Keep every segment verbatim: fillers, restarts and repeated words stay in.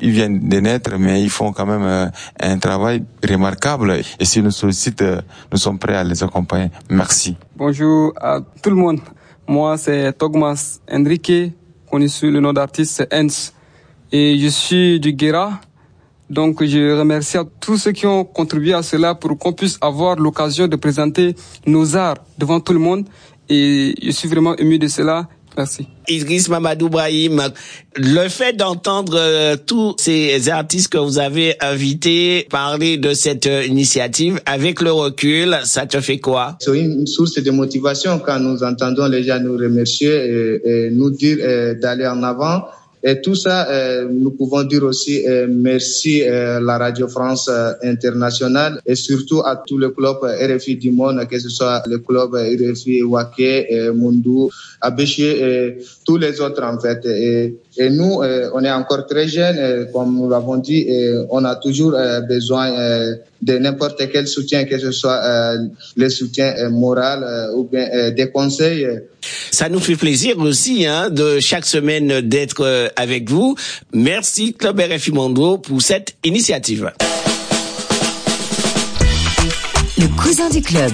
ils viennent de naître, mais ils font quand même euh, un travail remarquable. Et s'ils nous sollicitent, euh, nous sommes prêts à les accompagner. Merci. Bonjour à tout le monde. Moi, c'est Togmas Enrique, connu sous le nom d'artiste Ens. Et je suis du Guéra. Donc, je remercie à tous ceux qui ont contribué à cela pour qu'on puisse avoir l'occasion de présenter nos arts devant tout le monde. Et je suis vraiment ému de cela. Merci. Idriss Mamadou Brahim, le fait d'entendre euh, tous ces artistes que vous avez invités parler de cette euh, initiative, avec le recul, ça te fait quoi? C'est une source de motivation quand nous entendons les gens nous remercier et, et nous dire euh, d'aller en avant. Et tout ça, euh, nous pouvons dire aussi euh, merci euh, la Radio France euh, Internationale et surtout à tous les clubs R F I du monde, que ce soit le club R F I Waké, euh, Mundu, Abéché et tous les autres en fait. Et, et nous, euh, on est encore très jeunes, euh, comme nous l'avons dit, et on a toujours euh, besoin euh, de n'importe quel soutien, que ce soit euh, le soutien euh, moral euh, ou bien euh, des conseils. Ça nous fait plaisir aussi hein, de chaque semaine d'être euh, avec vous. Merci Club R F I Mondo pour cette initiative. Le cousin du club.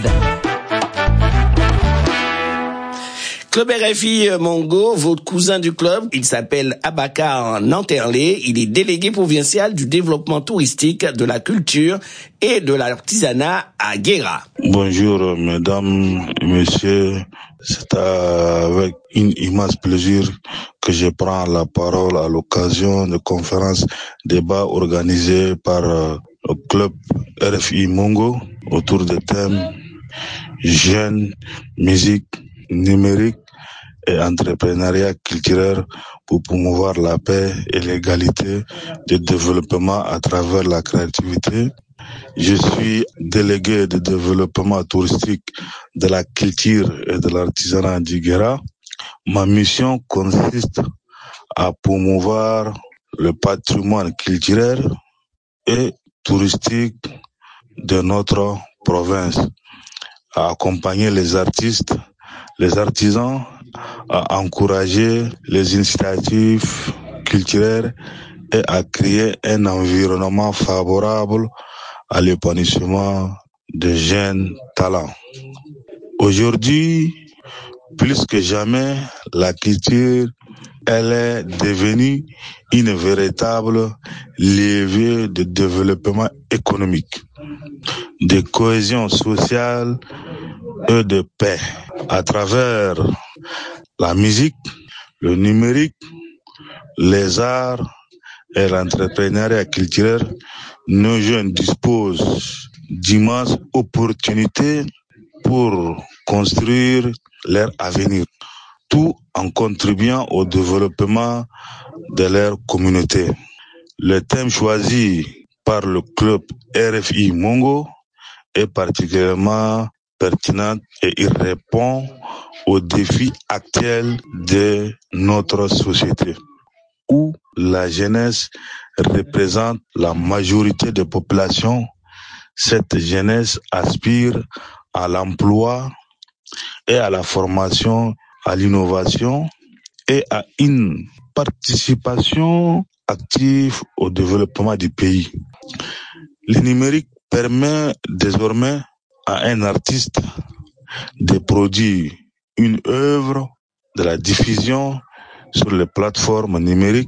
Club R F I Mongo, votre cousin du club, il s'appelle Abakar Nanterlé, il est délégué provincial du développement touristique, de la culture et de l'artisanat à Guéra. Bonjour mesdames et messieurs, c'est avec un immense plaisir que je prends la parole à l'occasion de conférences débats organisés par le club R F I Mongo autour des thèmes jeunes, musique, numérique et entrepreneuriat culturel pour promouvoir la paix et l'égalité de développement à travers la créativité. Je suis délégué de développement touristique de la culture et de l'artisanat du Guéra. Ma mission consiste à promouvoir le patrimoine culturel et touristique de notre province, à accompagner les artistes, les artisans, à encourager les initiatives culturelles et à créer un environnement favorable à l'épanouissement de jeunes talents. Aujourd'hui, plus que jamais, la culture, elle est devenue une véritable levier de développement économique, de cohésion sociale et de paix. À travers la musique, le numérique, les arts et l'entrepreneuriat culturel, nos jeunes disposent d'immenses opportunités pour construire leur avenir, tout en contribuant au développement de leur communauté. Le thème choisi par le club R F I Mongo est particulièrement pertinent et il répond aux défis actuels de notre société, où la jeunesse représente la majorité des populations. Cette jeunesse aspire à l'emploi et à la formation, à l'innovation et à une participation active au développement du pays. Le numérique permet désormais à un artiste de produire une œuvre, de la diffusion sur les plateformes numériques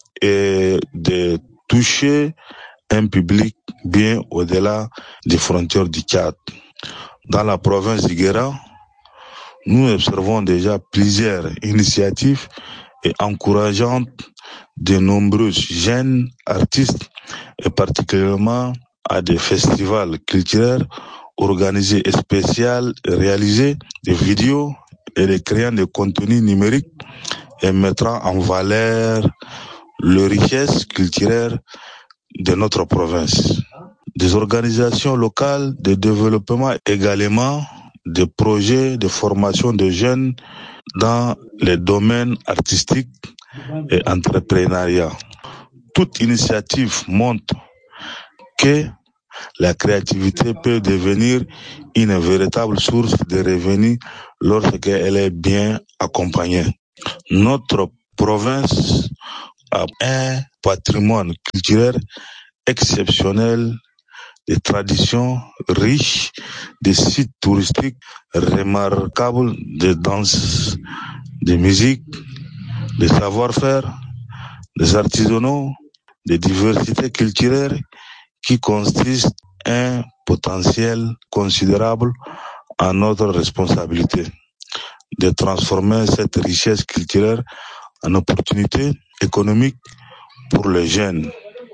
et de toucher un public bien au-delà des frontières du Tchad. Dans la province du Guéra, nous observons déjà plusieurs initiatives et encourageantes de nombreux jeunes artistes et particulièrement à des festivals culturels organisés et spéciaux, réalisés des vidéos et les créant de contenus numériques et mettant en valeur les richesses culturelles de notre province. Des organisations locales de développement également, des projets de formation de jeunes dans les domaines artistiques et entrepreneuriat. Toute initiative montre que la créativité peut devenir une véritable source de revenus lorsqu'elle est bien accompagnée. Notre province à un patrimoine culturel exceptionnel, des traditions riches, des sites touristiques remarquables, de danse, de musique, de savoir-faire, des artisanaux, des diversités culturelles qui constituent un potentiel considérable à notre responsabilité de transformer cette richesse culturelle en opportunité économique pour les jeunes.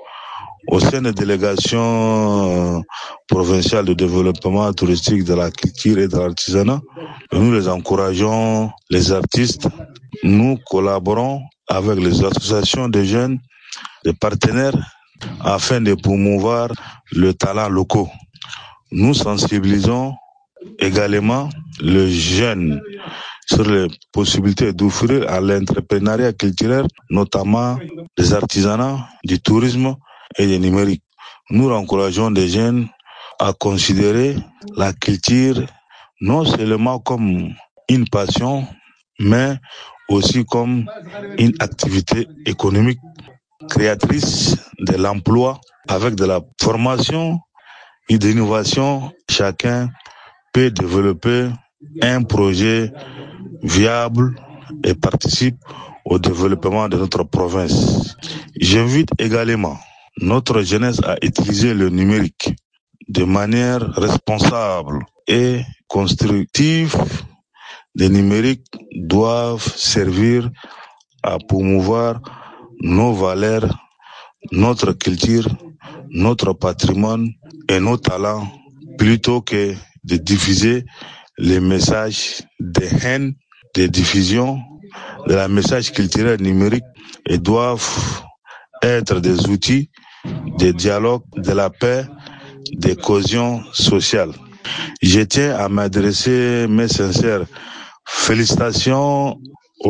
Au sein des délégations provinciales de développement touristique de la culture et de l'artisanat, nous les encourageons, les artistes, nous collaborons avec les associations de jeunes, des partenaires, afin de promouvoir le talent local. Nous sensibilisons également les jeunes sur les possibilités d'offrir à l'entrepreneuriat culturel, notamment des artisanats, du tourisme et du numérique. Nous encourageons les jeunes à considérer la culture non seulement comme une passion, mais aussi comme une activité économique créatrice de l'emploi avec de la formation et de l'innovation. Chacun peut développer un projet viable et participe au développement de notre province. J'invite également notre jeunesse à utiliser le numérique de manière responsable et constructive. Les numériques doivent servir à promouvoir nos valeurs, notre culture, notre patrimoine et nos talents, plutôt que de diffuser les messages de haine, de diffusion de la message culturel numérique, et doivent être des outils de dialogue, de la paix, de cohésion sociale. Je tiens à m'adresser mes sincères félicitations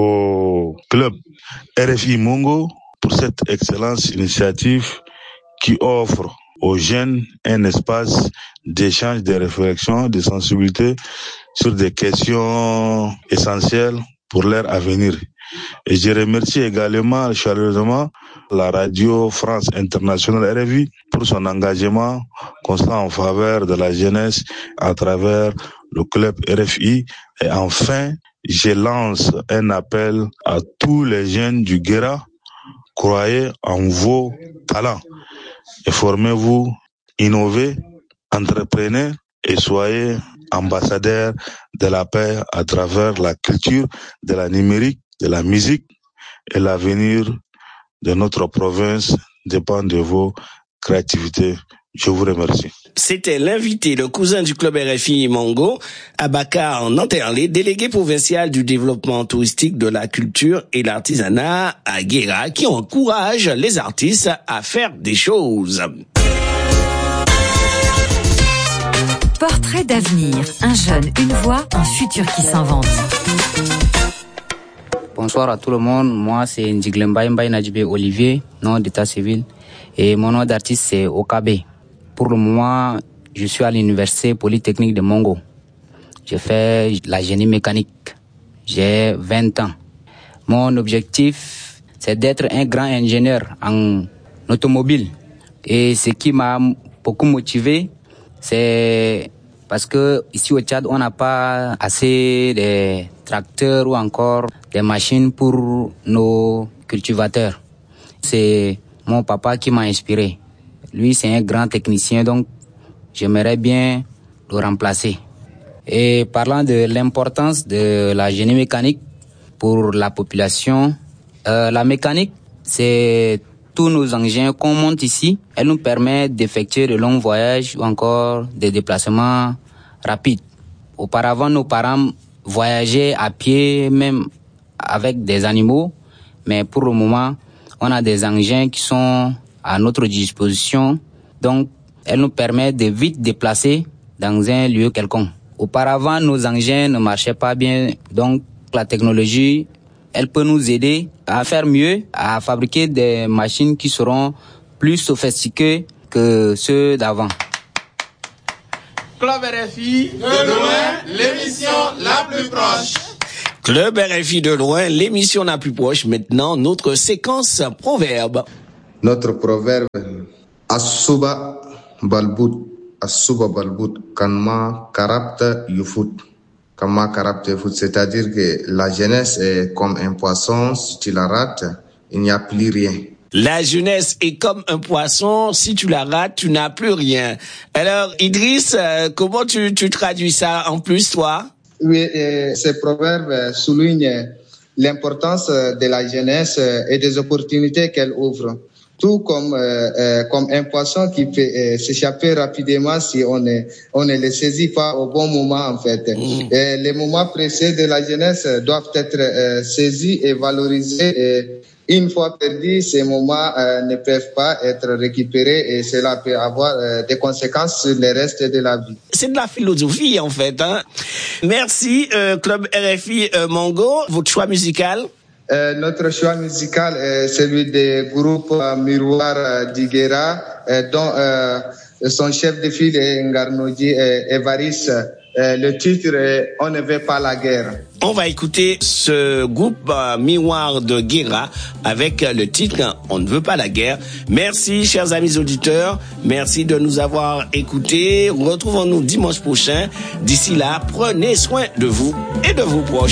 au club R F I Mongo pour cette excellente initiative qui offre aux jeunes un espace d'échange, de réflexion, de sensibilité sur des questions essentielles pour leur avenir. Et je remercie également chaleureusement la Radio France Internationale R F I pour son engagement constant en faveur de la jeunesse à travers le club R F I. Et enfin, je lance un appel à tous les jeunes du Guéra. Croyez en vos talents et formez-vous, innovez, entreprenez et soyez ambassadeurs de la paix à travers la culture, de la numérique, de la musique, et l'avenir de notre province dépend de vos créativités. Je vous remercie. C'était l'invité, le cousin du club R F I Mongo, Abakar Nanterlé, délégué provincial du développement touristique, de la culture et l'artisanat à Guéra, qui encourage les artistes à faire des choses. Portrait d'avenir, un jeune, une voix, un futur qui s'invente. Bonsoir à tout le monde, moi c'est Ndjiglembaye Mbaye Nadjibé Olivier, nom d'état civil, et mon nom d'artiste c'est Okabe. Pour le moment, je suis à l'université polytechnique de Mongo. Je fais la génie mécanique. J'ai vingt ans. Mon objectif, c'est d'être un grand ingénieur en automobile. Et ce qui m'a beaucoup motivé, c'est parce que ici au Tchad, on n'a pas assez de tracteurs ou encore des machines pour nos cultivateurs. C'est mon papa qui m'a inspiré. Lui, c'est un grand technicien, donc j'aimerais bien le remplacer. Et parlant de l'importance de la génie mécanique pour la population, euh, la mécanique, c'est tous nos engins qu'on monte ici. Elle nous permet d'effectuer de longs voyages ou encore des déplacements rapides. Auparavant, nos parents voyageaient à pied, même avec des animaux, mais pour le moment, on a des engins qui sont à notre disposition, donc elle nous permet de vite déplacer dans un lieu quelconque. Auparavant, nos engins ne marchaient pas bien, donc la technologie, elle peut nous aider à faire mieux, à fabriquer des machines qui seront plus sophistiquées que ceux d'avant. Club R F I, de loin, l'émission la plus proche. Club R F I de loin, l'émission la plus proche. Maintenant, notre séquence proverbe. Notre proverbe, Asuba balbut, Asuba balbut, Kanma karapta yufut. Kanma karapta yufut, c'est-à-dire que la jeunesse est comme un poisson, si tu la rates, il n'y a plus rien. La jeunesse est comme un poisson, si tu la rates, tu n'as plus rien. Alors, Idriss, euh, comment tu, tu traduis ça en plus, toi? Oui, euh, ce proverbe souligne l'importance de la jeunesse et des opportunités qu'elle ouvre. Tout comme euh, euh, comme un poisson qui peut euh, s'échapper rapidement si on ne on ne le saisit pas au bon moment en fait. Mmh. Et les moments précieux de la jeunesse doivent être euh, saisis et valorisés. Et une fois perdus, ces moments euh, ne peuvent pas être récupérés et cela peut avoir euh, des conséquences sur le reste de la vie. C'est de la philosophie en fait. Hein. Merci euh, Club R F I euh, Mongo. Votre choix musical? Euh, notre choix musical est celui du groupe euh, Miroir euh, d'Iguera, euh, dont euh, son chef de file est Ngarnoji euh, Evaris. Euh, le titre est « On ne veut pas la guerre ». On va écouter ce groupe euh, Miroir de Guéra avec euh, le titre « On ne veut pas la guerre ». Merci, chers amis auditeurs. Merci de nous avoir écoutés. Retrouvons-nous dimanche prochain. D'ici là, prenez soin de vous et de vos proches.